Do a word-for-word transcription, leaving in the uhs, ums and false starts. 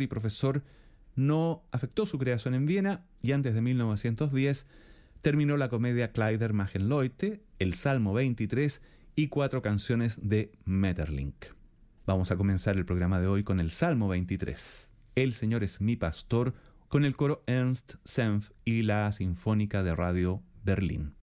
y profesor no afectó su creación en Viena y antes de mil novecientos diez terminó la comedia Kleider machen Leute, el Salmo veintitrés y cuatro canciones de Maeterlinck. Vamos a comenzar el programa de hoy con el Salmo veintitrés. El Señor es mi pastor, con el coro Ernst Senf y la Sinfónica de Radio Berlín.